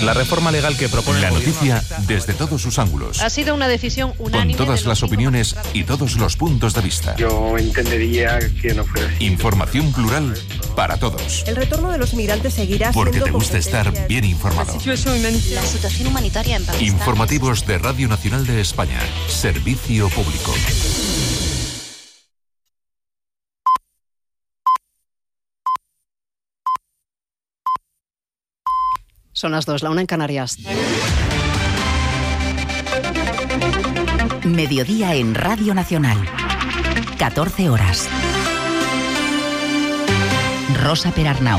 La reforma legal que propone la noticia desde todos sus ángulos. Ha sido una decisión unánime. Con todas las opiniones y todos los puntos de vista. Yo entendería que no fuera así. Información plural para todos. El retorno de los migrantes seguirá porque siendo... te gusta estar bien informado. La situación humanitaria en Pakistán. Informativos de Radio Nacional de España. Servicio público. Son las 2, la 1 en Canarias. Mediodía en Radio Nacional. 14 horas. Rosa Perarnau.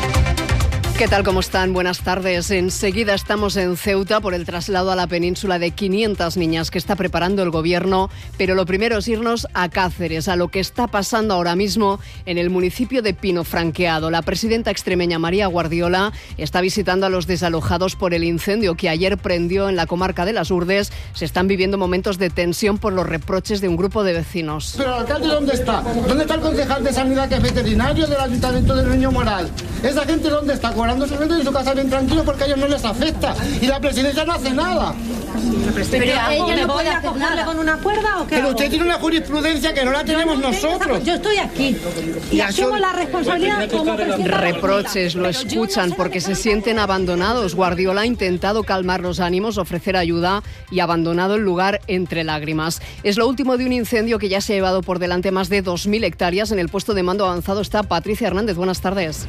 ¿Qué tal? ¿Cómo están? Buenas tardes. Enseguida estamos en Ceuta por el traslado a la península de 500 niñas que está preparando el gobierno, pero lo primero es irnos a Cáceres, a lo que está pasando ahora mismo en el municipio de Pino Franqueado. La presidenta extremeña María Guardiola está visitando a los desalojados por el incendio que ayer prendió en la comarca de Las Urdes. Se están viviendo momentos de tensión por los reproches de un grupo de vecinos. ¿Pero el alcalde dónde está? ¿Dónde está el concejal de Sanidad, que es veterinario del Ayuntamiento del Niño Moral? ¿Esa gente dónde está? Cobrando su renta en su casa bien tranquilo porque a ellos no les afecta. Y la presidencia no hace nada. ¿Pero ella no puede acogerle con una cuerda o qué? Pero usted tiene una jurisprudencia que no la tenemos nosotros. Yo estoy aquí y asumo la responsabilidad como presidenta. Reproches, lo escuchan porque se sienten abandonados. Guardiola ha intentado calmar los ánimos, ofrecer ayuda y abandonado el lugar entre lágrimas. Es lo último de un incendio que ya se ha llevado por delante más de 2.000 hectáreas. En el puesto de mando avanzado está Patricia Hernández. Buenas tardes.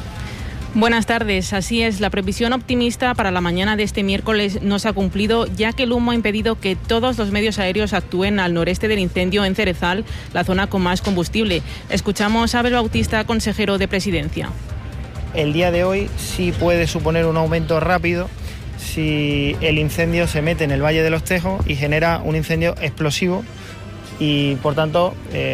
Buenas tardes. Así es, la previsión optimista para la mañana de este miércoles no se ha cumplido, ya que el humo ha impedido que todos los medios aéreos actúen al noreste del incendio en Cerezal, la zona con más combustible. Escuchamos a Abel Bautista, consejero de Presidencia. El día de hoy sí puede suponer un aumento rápido si el incendio se mete en el Valle de los Tejos y genera un incendio explosivo y, por tanto,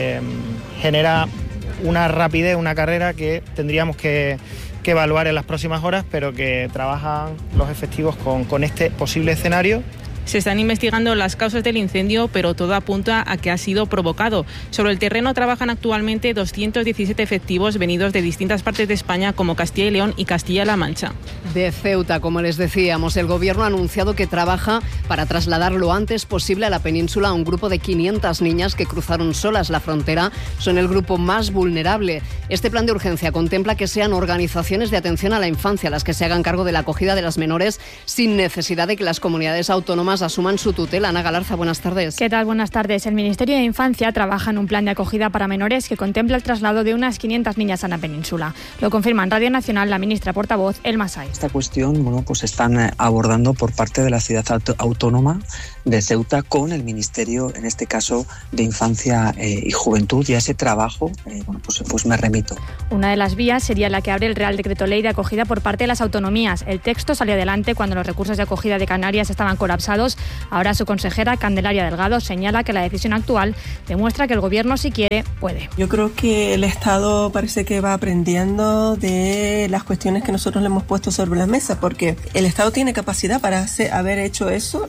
genera una rapidez, una carrera que tendríamos que evaluar en las próximas horas, pero que trabajan los efectivos con este posible escenario. Se están investigando las causas del incendio, pero todo apunta a que ha sido provocado. Sobre el terreno trabajan actualmente 217 efectivos venidos de distintas partes de España, como Castilla y León y Castilla-La Mancha. De Ceuta, como les decíamos, el gobierno ha anunciado que trabaja para trasladar lo antes posible a la península a un grupo de 500 niñas que cruzaron solas la frontera. Son el grupo más vulnerable. Este plan de urgencia contempla que sean organizaciones de atención a la infancia las que se hagan cargo de la acogida de las menores sin necesidad de que las comunidades autónomas asuman su tutela. Ana Galarza, buenas tardes. ¿Qué tal? Buenas tardes. El Ministerio de Infancia trabaja en un plan de acogida para menores que contempla el traslado de unas 500 niñas a la península. Lo confirma en Radio Nacional la ministra portavoz, Elma Saiz. Esta cuestión, pues están abordando por parte de la ciudad autónoma de Ceuta con el Ministerio, en este caso, de Infancia y Juventud, y a ese trabajo, pues me remito. Una de las vías sería la que abre el Real Decreto Ley de acogida por parte de las autonomías. El texto salió adelante cuando los recursos de acogida de Canarias estaban colapsados. Ahora su consejera, Candelaria Delgado, señala que la decisión actual demuestra que el gobierno, si quiere, puede. Yo creo que el Estado parece que va aprendiendo de las cuestiones que nosotros le hemos puesto sobre la mesa, porque el Estado tiene capacidad para haber hecho eso,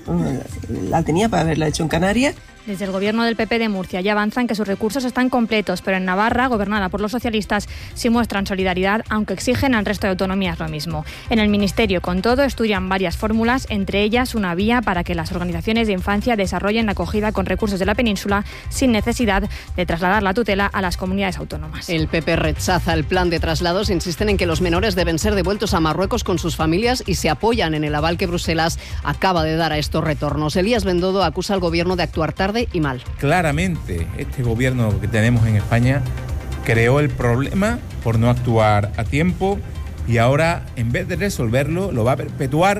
la tenía para haberla hecho en Canarias. Desde el gobierno del PP de Murcia ya avanzan que sus recursos están completos, pero en Navarra, gobernada por los socialistas, sí muestran solidaridad, aunque exigen al resto de autonomías lo mismo. En el Ministerio, con todo, estudian varias fórmulas, entre ellas una vía para que las organizaciones de infancia desarrollen la acogida con recursos de la península sin necesidad de trasladar la tutela a las comunidades autónomas. El PP rechaza el plan de traslados, insisten en que los menores deben ser devueltos a Marruecos con sus familias y se apoyan en el aval que Bruselas acaba de dar a estos retornos. Elías Bendodo acusa al gobierno de actuar tarde y mal. Claramente, este gobierno que tenemos en España creó el problema por no actuar a tiempo y ahora, en vez de resolverlo, lo va a perpetuar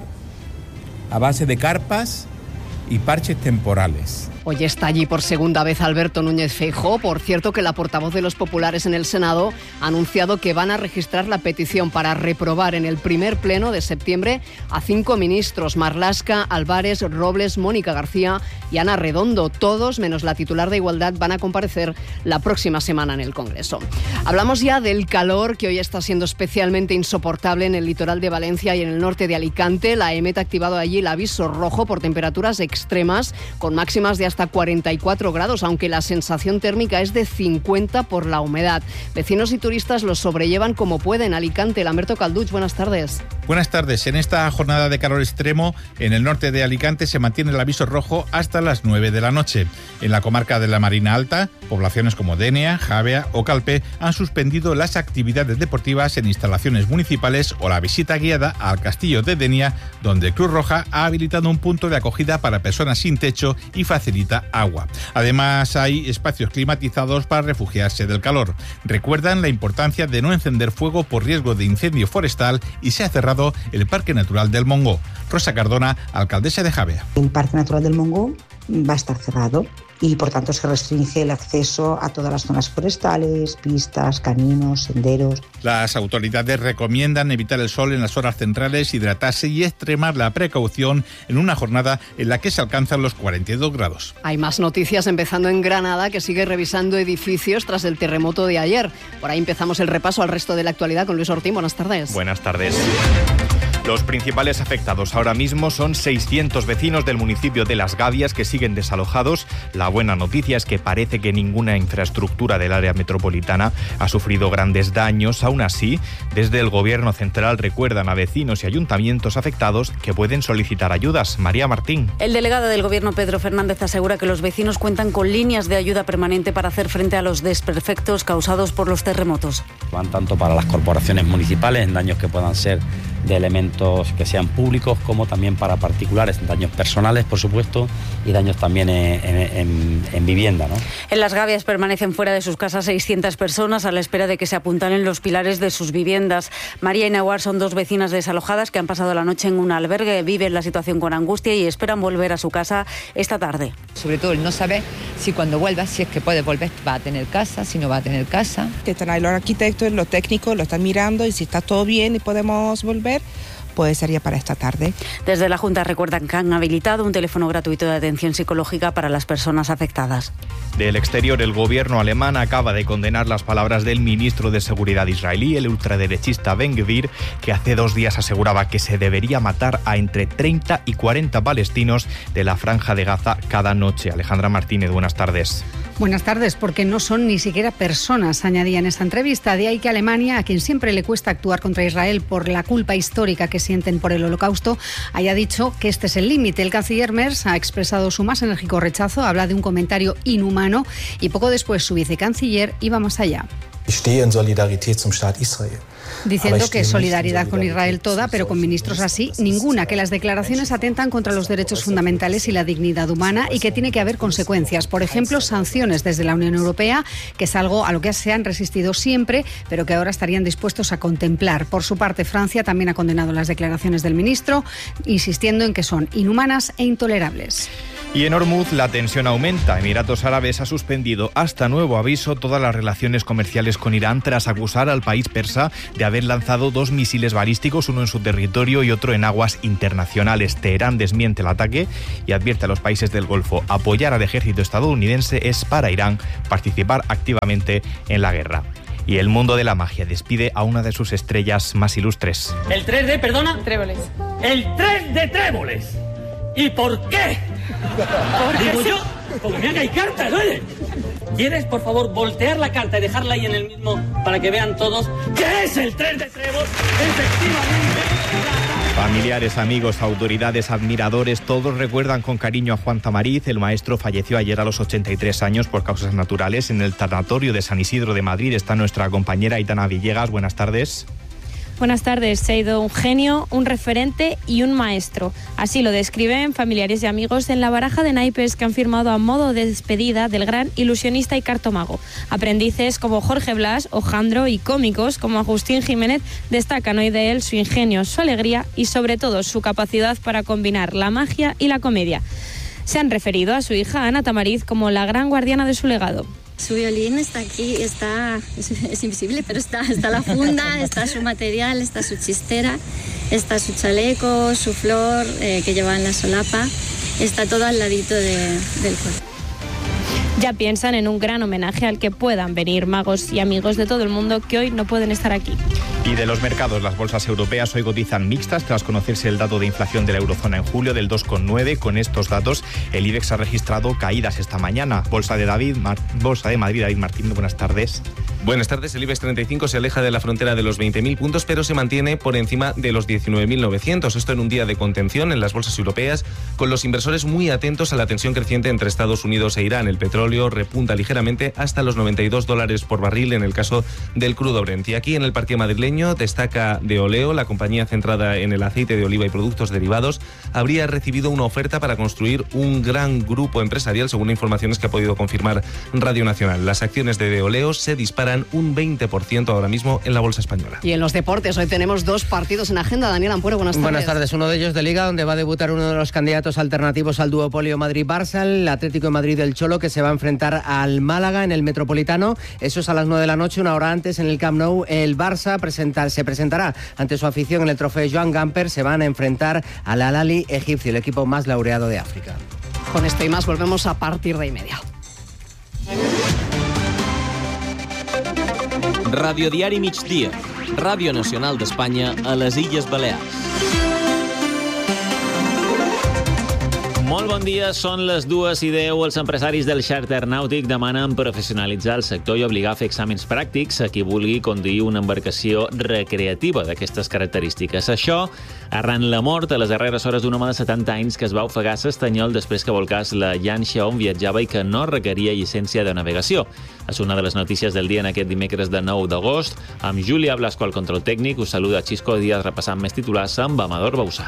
a base de carpas y parches temporales. Hoy está allí por segunda vez Alberto Núñez Feijóo. Por cierto, que la portavoz de los populares en el Senado ha anunciado que van a registrar la petición para reprobar en el primer pleno de septiembre a 5 ministros: Marlaska, Álvarez, Robles, Mónica García y Ana Redondo. Todos, menos la titular de Igualdad, van a comparecer la próxima semana en el Congreso. Hablamos ya del calor, que hoy está siendo especialmente insoportable en el litoral de Valencia y en el norte de Alicante. La EMET ha activado allí el aviso rojo por temperaturas extremas, con máximas de hasta 44 grados, aunque la sensación térmica es de 50 por la humedad. Vecinos y turistas los sobrellevan como pueden. Alicante, Lamberto Calduch, buenas tardes. Buenas tardes. En esta jornada de calor extremo, en el norte de Alicante se mantiene el aviso rojo hasta las 9 de la noche. En la comarca de la Marina Alta, poblaciones como Denia, Javea o Calpe han suspendido las actividades deportivas en instalaciones municipales o la visita guiada al castillo de Denia, donde Cruz Roja ha habilitado un punto de acogida para personas sin techo y facilita agua. Además, hay espacios climatizados para refugiarse del calor. Recuerdan la importancia de no encender fuego por riesgo de incendio forestal y se ha cerrado el Parque Natural del Montgó. Rosa Cardona, alcaldesa de Javea. El Parque Natural del Montgó va a estar cerrado y por tanto se restringe el acceso a todas las zonas forestales, pistas, caminos, senderos. Las autoridades recomiendan evitar el sol en las horas centrales, hidratarse y extremar la precaución en una jornada en la que se alcanzan los 42 grados. Hay más noticias, empezando en Granada, que sigue revisando edificios tras el terremoto de ayer. Por ahí empezamos el repaso al resto de la actualidad con Luis Ortín. Buenas tardes. Buenas tardes. Los principales afectados ahora mismo son 600 vecinos del municipio de Las Gavias que siguen desalojados. La buena noticia es que parece que ninguna infraestructura del área metropolitana ha sufrido grandes daños. Aún así, desde el Gobierno central recuerdan a vecinos y ayuntamientos afectados que pueden solicitar ayudas. María Martín. El delegado del Gobierno, Pedro Fernández, asegura que los vecinos cuentan con líneas de ayuda permanente para hacer frente a los desperfectos causados por los terremotos. Van tanto para las corporaciones municipales en daños que puedan ser de elementos que sean públicos, como también para particulares, daños personales, por supuesto, y daños también en vivienda, ¿no? En Las Gavias permanecen fuera de sus casas 600 personas a la espera de que se apuntalen los pilares de sus viviendas. María y Nahuar son dos vecinas desalojadas que han pasado la noche en un albergue, viven la situación con angustia y esperan volver a su casa esta tarde. Sobre todo el no saber si cuando vuelva, si es que puede volver, va a tener casa, si no va a tener casa. Están ahí los arquitectos, los técnicos, lo están mirando y si está todo bien y podemos volver, pues sería para esta tarde. Desde la Junta recuerdan que han habilitado un teléfono gratuito de atención psicológica para las personas afectadas. Del exterior, el gobierno alemán acaba de condenar las palabras del ministro de Seguridad israelí, el ultraderechista Ben-Gvir, que hace 2 días aseguraba que se debería matar a entre 30 y 40 palestinos de la Franja de Gaza cada noche. Alejandra Martínez, buenas tardes. Buenas tardes, porque no son ni siquiera personas, añadía en esta entrevista. De ahí que Alemania, a quien siempre le cuesta actuar contra Israel por la culpa histórica que sienten por el Holocausto, haya dicho que este es el límite. El canciller Merz ha expresado su más enérgico rechazo, habla de un comentario inhumano y poco después su vicecanciller iba más allá. Diciendo que solidaridad con Israel toda, pero con ministros así, ninguna, que las declaraciones atentan contra los derechos fundamentales y la dignidad humana y que tiene que haber consecuencias. Por ejemplo, sanciones desde la Unión Europea, que es algo a lo que se han resistido siempre, pero que ahora estarían dispuestos a contemplar. Por su parte, Francia también ha condenado las declaraciones del ministro, insistiendo en que son inhumanas e intolerables. Y en Hormuz la tensión aumenta. Emiratos Árabes ha suspendido hasta nuevo aviso todas las relaciones comerciales con Irán tras acusar al país persa de haber lanzado 2 misiles balísticos, uno en su territorio y otro en aguas internacionales. Teherán desmiente el ataque y advierte a los países del Golfo: apoyar al ejército estadounidense es para Irán participar activamente en la guerra. Y el mundo de la magia despide a una de sus estrellas más ilustres. El 3 de, perdona. Tréboles. El 3 de tréboles. ¿Y por qué? Digo yo, porque mira que hay cartas, oye. ¿Quieres, por favor, voltear la carta y dejarla ahí en el mismo para que vean todos que es el 3 de trébol? Efectivamente. Familiares, amigos, autoridades, admiradores, todos recuerdan con cariño a Juan Tamariz. El maestro falleció ayer a los 83 años por causas naturales. En el tanatorio de San Isidro de Madrid está nuestra compañera Aitana Villegas. Buenas tardes. Buenas tardes. Se ha ido un genio, un referente y un maestro. Así lo describen familiares y amigos en la baraja de naipes que han firmado a modo de despedida del gran ilusionista y cartomago. Aprendices como Jorge Blas o Jandro y cómicos como Agustín Jiménez destacan hoy de él su ingenio, su alegría y sobre todo su capacidad para combinar la magia y la comedia. Se han referido a su hija Ana Tamariz como la gran guardiana de su legado. Su violín está aquí, es invisible, pero está la funda, está su material, está su chistera, está su chaleco, su flor que lleva en la solapa, está todo al ladito del cuerpo. Ya piensan en un gran homenaje al que puedan venir magos y amigos de todo el mundo que hoy no pueden estar aquí. Y de los mercados, las bolsas europeas hoy cotizan mixtas tras conocerse el dato de inflación de la eurozona en julio del 2,9. Con estos datos, el IBEX ha registrado caídas esta mañana. Bolsa de Madrid, David Martín, buenas tardes. Buenas tardes. El IBEX 35 se aleja de la frontera de los 20.000 puntos, pero se mantiene por encima de los 19.900. Esto en un día de contención en las bolsas europeas, con los inversores muy atentos a la tensión creciente entre Estados Unidos e Irán. El petróleo repunta ligeramente hasta los $92 por barril en el caso del crudo Brent. Y aquí en el parque madrileño destaca Deoleo, la compañía centrada en el aceite de oliva y productos derivados, habría recibido una oferta para construir un gran grupo empresarial, según informaciones que ha podido confirmar Radio Nacional. Las acciones de Deoleo se disparan un 20% ahora mismo en la bolsa española. Y en los deportes, hoy tenemos 2 partidos en agenda. Daniel Ampuero, buenas tardes. Buenas tardes. Uno de ellos de Liga, donde va a debutar uno de los candidatos alternativos al duopolio Madrid-Barça, el Atlético de Madrid del Cholo, que se va a enfrentar al Málaga en el Metropolitano. Eso es a las 9 de la noche, una hora antes en el Camp Nou. El Barça se presentará ante su afición en el trofeo Joan Gamper. Se van a enfrentar al Al-Ahly egipcio, el equipo más laureado de África. Con esto y más volvemos a partir de 1:30. Radiodiari Migdia, Ràdio Nacional d'Espanya a les Illes Balears. Molt bon dia, són les 2:10. Els empresaris del xàrter nàutic demanen professionalitzar el sector i obligar a fer exàmens pràctics a qui vulgui conduir una embarcació recreativa d'aquestes característiques. Això arran la mort a les darreres hores d'un home de 70 anys que es va ofegar a S'Estanyol després que volcés la llanxa on viatjava i que no requeria llicència de navegació. És una de les notícies del dia en aquest dimecres de 9 d'agost. Amb Júlia Blasco al control tècnic, us saluda Xisco Díaz repassant més titulars amb Amador Bausà.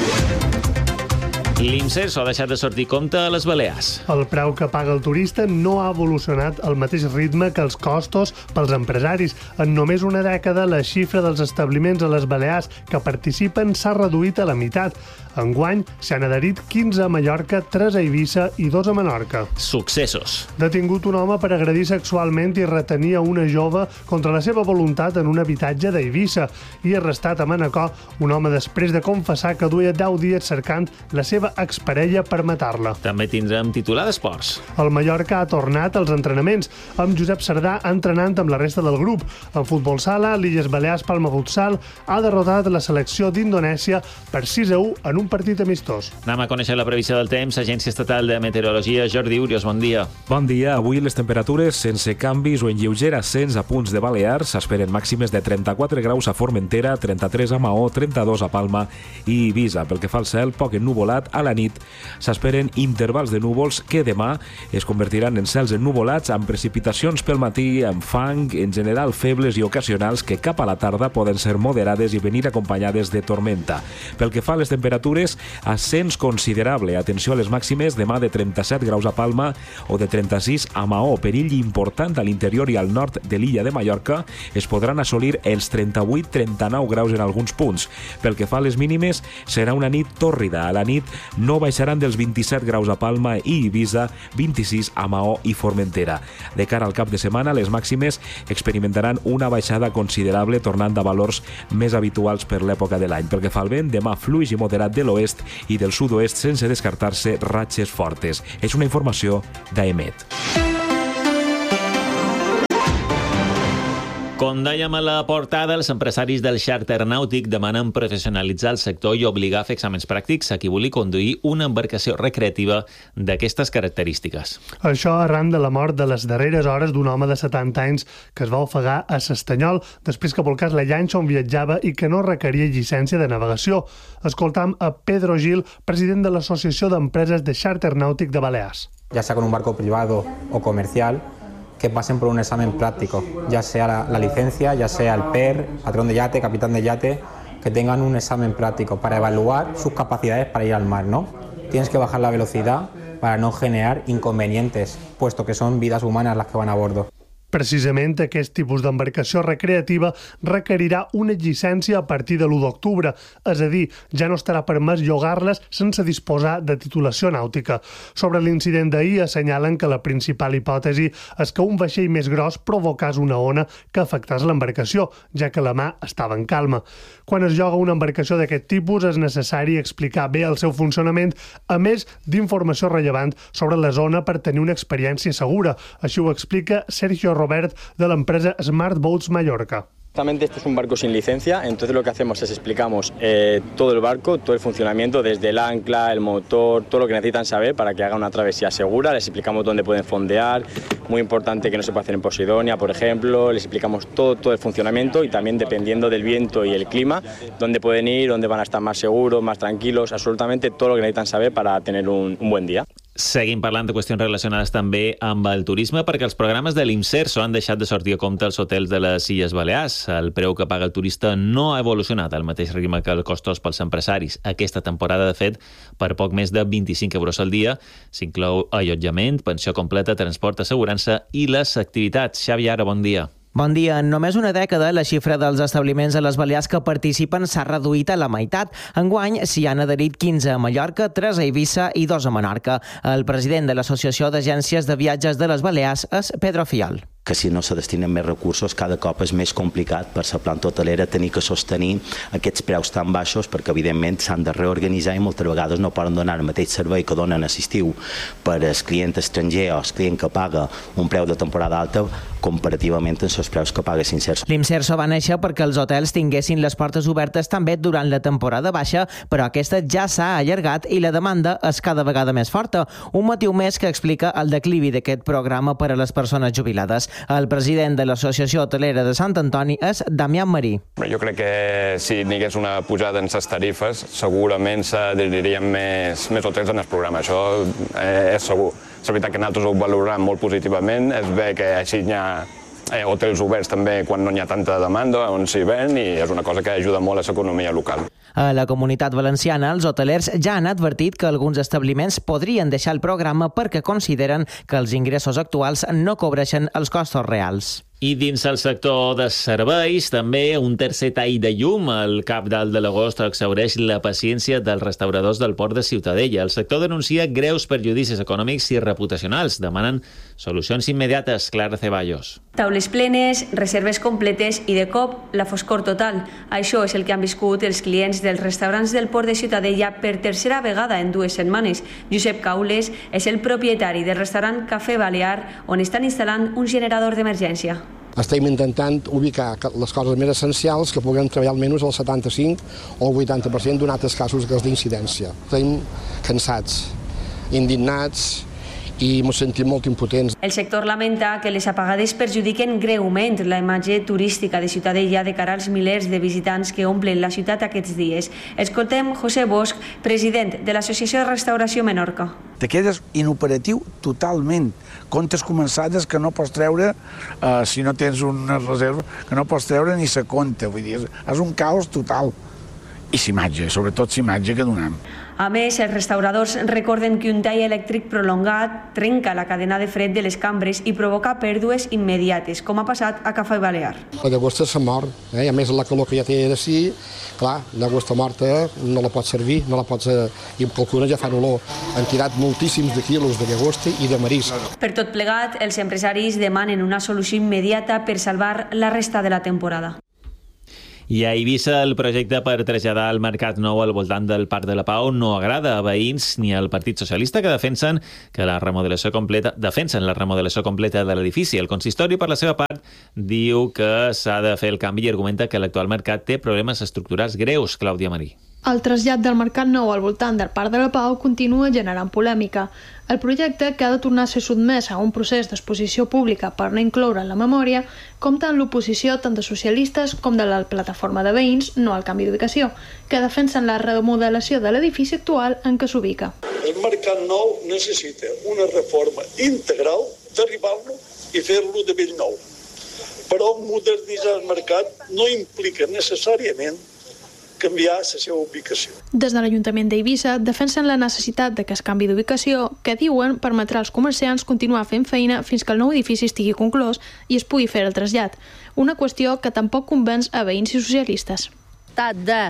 L'Imserso ha deixat de sortir compte a les Balears. El preu que paga el turista no ha evolucionat al mateix ritme que els costos pels empresaris. En només una dècada, la xifra dels establiments a les Balears que participen s'ha reduït a la meitat. Enguany s'han adherit 15 a Mallorca, 3 a Eivissa i 2 a Menorca. Successos. Detingut un home per agredir sexualment i retenir a una jove contra la seva voluntat en un habitatge d'Eivissa. I arrestat a Manacor un home després de confessar que duia 10 dies cercant la seva exparella per matar-la. També tindrem titular d'esports. El Mallorca ha tornat als entrenaments, amb Josep Cerdà entrenant amb la resta del grup. En futbol sala, l'Illes Balears Palma Futsal ha derrotat la selecció d'Indonèsia per 6-1 en un partit amistós. Anem a conèixer la previsió del temps. Agència Estatal de Meteorologia, Jordi Urios, bon dia. Bon dia. Avui les temperatures sense canvis o en lleuger ascens a punts de Balears. S'esperen màximes de 34 graus a Formentera, 33 a Maó, 32 a Palma i Eivissa. Pel que fa al cel, poc ennuvolat. A la nit s'esperen intervals de núvols que demà es convertiran en cels ennuvolats amb precipitacions pel matí, amb fang, en general febles i ocasionals que cap a la tarda poden ser moderades i venir acompanyades de tormenta. Pel que fa a les temperatures, ascens considerable. Atenció a les màximes, demà de 37 graus a Palma o de 36 a Maó. Perill important a l'interior i al nord de l'illa de Mallorca. Es podran assolir els 38-39 graus en alguns punts. Pel que fa a les mínimes, serà una nit tòrrida. A la nit no baixaran dels 27 graus a Palma i Eivissa, 26 a Maó i Formentera. De cara al cap de setmana, les màximes experimentaran una baixada considerable, tornant a valors més habituals per l'època de l'any. Pel que fa al vent, demà fluix i moderat de l'oest i del sud-oest, sense descartar-se ratxes fortes. És una informació d'AEMET. Com dèiem a la portada, els empresaris del xàrter nàutic demanen professionalitzar el sector i obligar a fer exàmens pràctics a qui vulgui conduir una embarcació recreativa d'aquestes característiques. Això arran de la mort de les darreres hores d'un home de 70 anys que es va ofegar a S'Estanyol després que volcés la llanxa on viatjava i que no requeria llicència de navegació. Escoltam a Pedro Gil, president de l'Associació d'Empreses de Xàrter Nàutic de Balears. Ja sea con un barco privado o comercial, que pasen por un examen práctico, ya sea la licencia, ya sea el PER, patrón de yate, capitán de yate, que tengan un examen práctico para evaluar sus capacidades para ir al mar, ¿no? Tienes que bajar la velocidad para no generar inconvenientes, puesto que son vidas humanas las que van a bordo. Precisament aquest tipus d'embarcació recreativa requerirà una llicència a partir de l'1 d'octubre, és a dir, ja no estarà permès llogar-les sense disposar de titulació nàutica. Sobre l'incident d'ahir assenyalen que la principal hipòtesi és que un vaixell més gros provocàs una ona que afectàs l'embarcació, ja que la mà estava en calma. Quan es lloga una embarcació d'aquest tipus és necessari explicar bé el seu funcionament, a més d'informació rellevant sobre la zona per tenir una experiència segura. Així ho explica Sergio Robert, de l'empresa Smart Boats Mallorca. Justamente este es un barco sin licencia, entonces lo que hacemos es explicamos todo el barco, todo el funcionamiento, desde el ancla, el motor, todo lo que necesitan saber para que hagan una travesía segura. Les explicamos dónde pueden fondear, muy importante que no se puede hacer en Posidonia, por ejemplo. Les explicamos todo el funcionamiento y también dependiendo del viento y el clima, dónde pueden ir, dónde van a estar más seguros, más tranquilos, absolutamente todo lo que necesitan saber para tener un buen día. Seguim parlant de qüestions relacionades també amb el turisme perquè els programes de l'IMSERSO han deixat de sortir a compte als hotels de les Illes Balears. El preu que paga el turista no ha evolucionat al mateix ritme que els costos pels empresaris. Aquesta temporada, de fet, per poc més de 25 euros al dia s'inclou allotjament, pensió completa, transport, assegurança i les activitats. Xavi Ara, bon dia. Bon dia. En només una dècada, la xifra dels establiments a les Balears que participen s'ha reduït a la meitat. Enguany s'hi han adherit 15 a Mallorca, 3 a Eivissa i 2 a Menorca. El president de l'Associació d'Agències de Viatges de les Balears és Pedro Fial. Que si no se destinen més recursos cada cop és més complicat per la planta hotelera tenir que sostenir aquests preus tan baixos perquè evidentment s'han de reorganitzar i moltes vegades no poden donar el mateix servei que donen a l'estiu per al client estranger o el client que paga un preu de temporada alta comparativament amb els preus que paga l'IMSERSO. L'IMSERSO va néixer perquè els hotels tinguessin les portes obertes també durant la temporada baixa, però aquesta ja s'ha allargat i la demanda és cada vegada més forta. Un motiu més que explica el declivi d'aquest programa per a les persones jubilades. El president de l'Associació Hotelera de Sant Antoni és Damián Marí. Jo crec que si n'hi hagués una pujada en les tarifes, segurament s'adheririen més hotels en el programa. Això és segur. És veritat que nosaltres ho valorem molt positivament. És bé que així hi ha hotels oberts també quan no hi ha tanta demanda, on s'hi ven, i és una cosa que ajuda molt a l'economia local. A la Comunitat Valenciana, els hotelers ja han advertit que alguns establiments podrien deixar el programa perquè consideren que els ingressos actuals no cobreixen els costos reals. I dins el sector de serveis, també un tercer tall de llum. El cap d'Alt de l'Agost exhaureix la paciència dels restauradors del port de Ciutadella. El sector denuncia greus perjudicis econòmics i reputacionals. Demanen solucions immediates. Clara Ceballos. Taules plenes, reserves completes i de cop la foscor total. Això és el que han viscut els clients dels restaurants del port de Ciutadella per tercera vegada en 2 setmanes. Josep Caules és el propietari del restaurant Cafè Balear, on estan instal·lant un generador d'emergència. Estem intentant ubicar les coses més essencials que puguem treballar almenys el 75 o el 80% donat els casos d'incidència. Estem cansats, indignats i ens sentim molt impotents. El sector lamenta que les apagades perjudiquen greument la imatge turística de Ciutadella de cara als milers de visitants que omplen la ciutat aquests dies. Escoltem José Bosch, president de l'Associació de Restauració Menorca. Te quedes inoperatiu totalment. Comptes començades que no pots treure, si no tens una reserva, que no pots treure ni sa compte. Vull dir, és un caos total. I s'imatge, sobretot s'imatge que donem. A més, els restauradors recorden que un tall elèctric prolongat trenca la cadena de fred de les cambres i provoca pèrdues immediates, com ha passat a Cafè Balear. La llagosta se mor, i a més la calor que ja té d'ací, clar, la llagosta morta no la pots servir, no la pots... I amb calcula ja fan olor. Han tirat moltíssims de quilos de llagosta i de marisc. Per tot plegat, els empresaris demanen una solució immediata per salvar la resta de la temporada. I a Eivissa el projecte per traslladar el Mercat Nou al voltant del Parc de la Pau no agrada a veïns ni al Partit Socialista, que defensen la remodelació completa de l'edifici. El consistori, per la seva part, diu que s'ha de fer el canvi i argumenta que l'actual mercat té problemes estructurals greus. Clàudia Marí. El trasllat del Mercat Nou al voltant del Parc de la Pau continua generant polèmica. El projecte, que ha de tornar a ser sotmès a un procés d'exposició pública per no incloure en la memòria, compta amb l'oposició tant de socialistes com de la plataforma de veïns No al canvi d'ubicació, que defensen la remodelació de l'edifici actual en què s'ubica. El Mercat Nou necessita una reforma integral, derribar-lo i fer-lo de bell nou. Però modernitzar el mercat no implica necessàriament canviar la seva ubicació. Des de l'Ajuntament d'Eivissa defensen la necessitat d'aquest canvi d'ubicació que, diuen, permetrà als comerciants continuar fent feina fins que el nou edifici estigui conclòs i es pugui fer el trasllat. Una qüestió que tampoc convenç a veïns i socialistes. De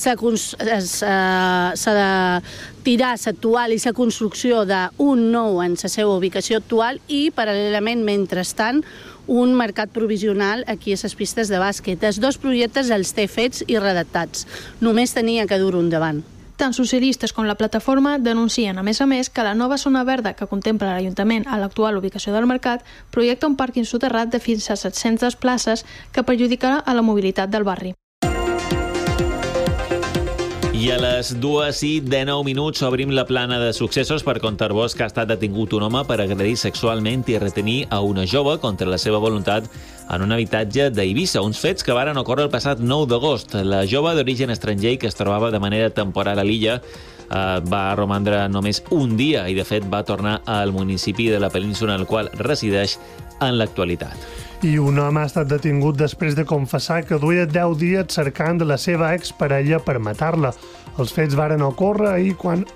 tirar l'actual i la construcció d'un nou en la seva ubicació actual i, paral·lelament, mentrestant, un mercat provisional aquí a les pistes de bàsquet. Els dos projectes els té fets i redactats. Només tenia que dur un davant. Tant socialistes com la plataforma denuncien, a més, que la nova zona verda que contempla l'Ajuntament a l'actual ubicació del mercat projecta un pàrquing soterrat de fins a 700 places que perjudicarà a la mobilitat del barri. I a les 2:09 obrim la plana de successos per contar-vos que ha estat detingut un home per agredir sexualment i retenir a una jove contra la seva voluntat en un habitatge d'Eivissa, uns fets que varen ocórrer el passat 9 d'agost. La jove d'origen estranger que es trobava de manera temporal a l'illa va romandre només un dia i, de fet, va tornar al municipi de la península en el qual resideix en l'actualitat. I un home ha estat detingut després de confessar que duia 10 dies cercant la seva exparella per matar-la. Els fets varen ocórrer ahir quan...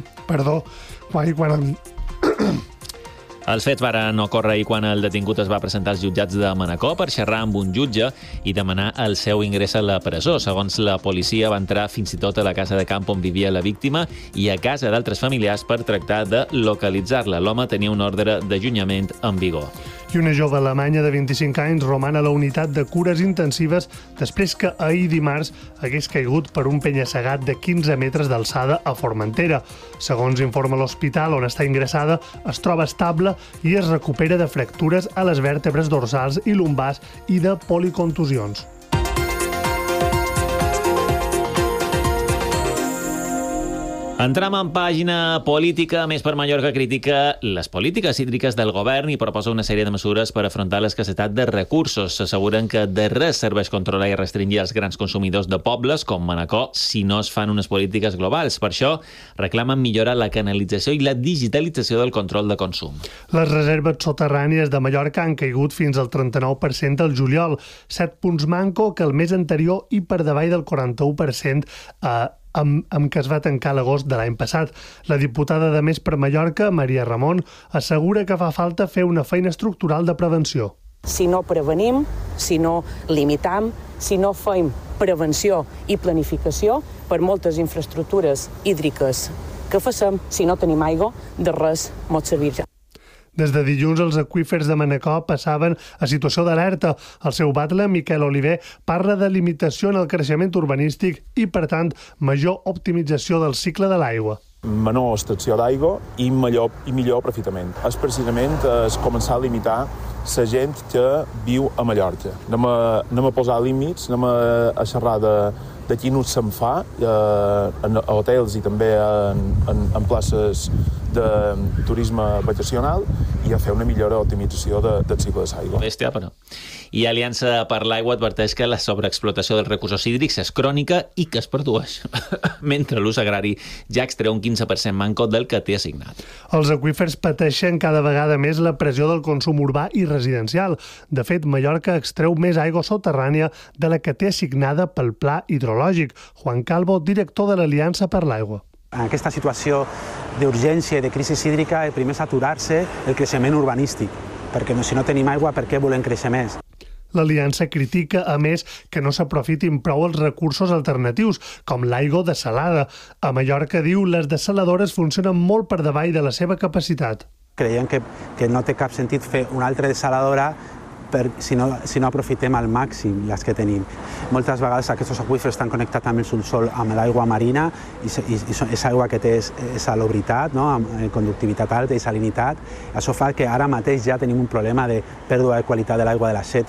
Els fets varen ocórrer ahir quan el detingut es va presentar als jutjats de Manacor per xerrar amb un jutge i demanar el seu ingrés a la presó. Segons la policia, va entrar fins i tot a la casa de camp on vivia la víctima i a casa d'altres familiars per tractar de localitzar-la. L'home tenia un ordre d'allunyament en vigor. I una jove alemanya de 25 anys roman a la unitat de cures intensives després que ahir dimarts hagués caigut per un penya-segat de 15 metres d'alçada a Formentera. Segons informa l'hospital on està ingressada, es troba estable i es recupera de fractures a les vèrtebres dorsals i lumbars i de policontusions. Entram en pàgina política. Més per Mallorca critica les polítiques hídriques del govern i proposa una sèrie de mesures per afrontar l'escassetat de recursos. S'asseguren que de res serveix controlar i restringir els grans consumidors de pobles com Manacor si no es fan unes polítiques globals. Per això reclamen millorar la canalització i la digitalització del control de consum. Les reserves soterrànies de Mallorca han caigut fins al 39% al juliol, 7 punts manco que el mes anterior i per davall del 41% amb què es va tancar l'agost de l'any passat. La diputada de Més per Mallorca, Maria Ramon, assegura que fa falta fer una feina estructural de prevenció. Si no prevenim, si no limitam, si no fem prevenció i planificació per moltes infraestructures hídriques que facem, si no tenim aigua, de res mos servirà. Des de dilluns, els aqüífers de Manacor passaven a situació d'alerta. El seu batlle, Miquel Oliver, parla de limitació en el creixement urbanístic i, per tant, major optimització del cicle de l'aigua. Menor extracció d'aigua i millor aprofitament. És precisament començar a limitar la gent que viu a Mallorca. Anem a posar límits, anem a xerrar de quin ús se'n fa en hotels i també en places de turisme vacacional i a fer una millora optimització del cicle de l'aigua. Bèstia, però. I Aliança per l'Aigua adverteix que la sobreexplotació dels recursos hídrics és crònica i que es produeix, mentre l'ús agrari ja extreu un 15% manco del que té assignat. Els aqüífers pateixen cada vegada més la pressió del consum urbà i residencial. De fet, Mallorca extreu més aigua soterrània de la que té assignada pel Pla Hidrològic. Juan Calvo, director de l'Aliança per l'Aigua. En aquesta situació d'urgència i de crisi hídrica, el primer és aturar-se el creixement urbanístic, perquè si no tenim aigua, per què volem créixer més? L'Aliança critica, a més, que no s'aprofitin prou els recursos alternatius, com l'aigua dessalada. A Mallorca, diu, les dessaladores funcionen molt per davall de la seva capacitat. Creiem que no té cap sentit fer una altra dessaladora si no aprofitem al màxim les que tenim. Moltes vegades aquests aqüífers estan connectats amb el subsol, amb l'aigua marina, i és aigua que té salobritat, amb conductivitat alta i salinitat. Això fa que ara mateix ja tenim un problema de pèrdua de qualitat de l'aigua de la set